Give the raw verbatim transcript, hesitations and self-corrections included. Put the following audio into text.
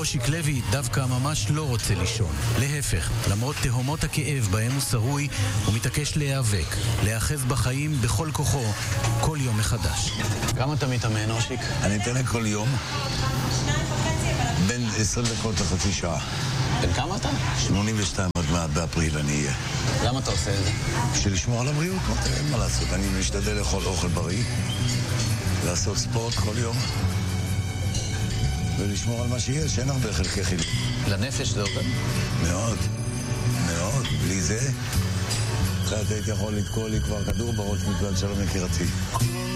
אושיק לוי דווקא ממש לא רוצה לישון. להפך, למרות תהומות הכאב בהם הוא שרוי, הוא מתעקש להיאבק, להיאחז בחיים בכל כוחו, כל יום מחדש. כמה אתה מתאמן, אושיק? אני אתן כל יום בין עשרים דקות לחצי שעה. בן כמה אתה? שמונים ושתיים עוד מעט באפריל אני אהיה. למה אתה עושה את זה? בשביל לשמור על הבריאות, אין מה לעשות. אני משתדל לאכול אוכל בריא, לעשות ספורט כל יום, ולשמור על מה שיש, שאין הרבה חלקי חילוק. לנפש זה עובד? מאוד, מאוד. בלי זה, אחרת הייתי יכול לתקוע לי כבר כדור בראש מכיוון שלא מכירתי.